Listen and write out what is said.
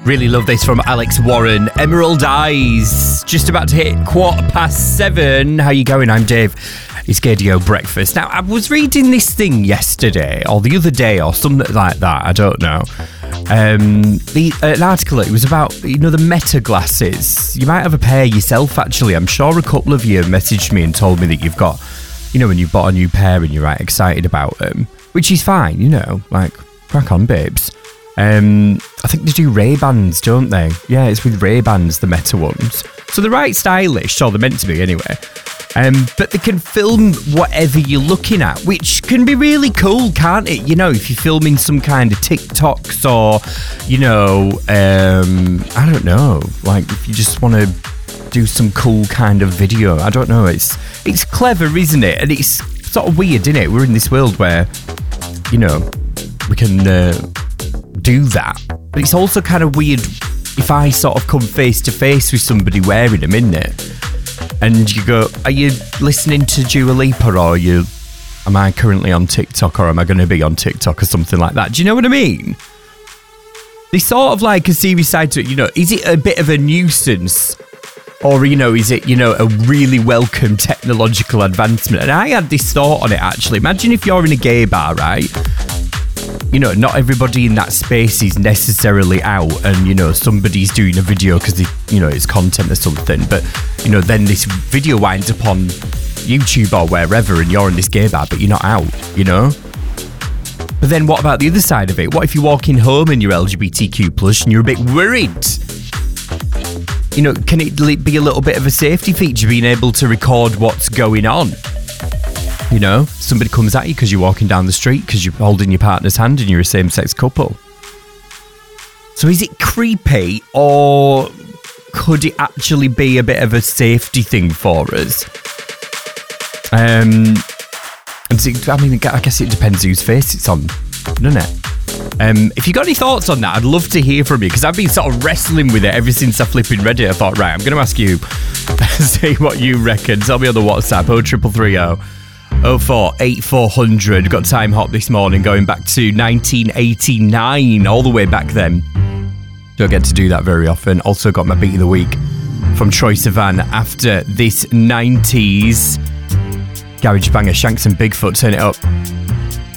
Really love this from Alex Warren. Emerald Eyes. Just about to hit 7:15. How you going? I'm Dave. It's Gaydio Breakfast. Now, I was reading this thing yesterday or the other day or something like that. I don't know. An article, it was about, the Meta glasses. You might have a pair yourself, actually. I'm sure a couple of you messaged me and told me that you've got, when you've bought a new pair and you're right excited about them, which is fine, like, crack on, babes. I think they do Ray-Bans, don't they? Yeah, it's with Ray-Bans, the Meta ones. So they're right stylish, or they're meant to be anyway. But they can film whatever you're looking at, which can be really cool, can't it? If you're filming some kind of TikToks or, I don't know, like if you just want to do some cool kind of video. I don't know. It's clever, isn't it? And it's sort of weird, isn't it? We're in this world where, we can do that. But it's also kind of weird if I sort of come face to face with somebody wearing them, isn't it? And you go, are you listening to Dua Lipa, or am I currently on TikTok, or am I going to be on TikTok or something like that? Do you know what I mean? There's sort of like a serious side to it, is it a bit of a nuisance? Or, is it, a really welcome technological advancement? And I had this thought on it, actually. Imagine if you're in a gay bar, right? Not everybody in that space is necessarily out and, somebody's doing a video because, it's content or something. But, then this video winds up on YouTube or wherever and you're in this gay bar, but you're not out, But then what about the other side of it? What if you're walking home and you're LGBTQ+ and you're a bit worried? Can it be a little bit of a safety feature being able to record what's going on? Somebody comes at you because you're walking down the street because you're holding your partner's hand and you're a same-sex couple. So is it creepy, or could it actually be a bit of a safety thing for us? I guess it depends whose face it's on, doesn't it? If you got any thoughts on that, I'd love to hear from you, because I've been sort of wrestling with it ever since I flipping read it. I thought, right, I'm going to ask you, see what you reckon. Tell me on the WhatsApp, 0330 04 8400. Got Time Hop this morning, going back to 1989, all the way back then. Don't get to do that very often. Also got my beat of the week from Troye Sivan after this 90s garage banger, Shanks and Bigfoot. Turn it up.